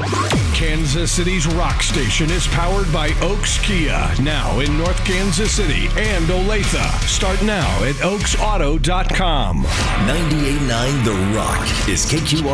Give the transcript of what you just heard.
Kansas City's rock station is powered by Oaks Kia, now in North Kansas City and Olathe. Start now at oaksauto.com. 98.9 The Rock is KQR.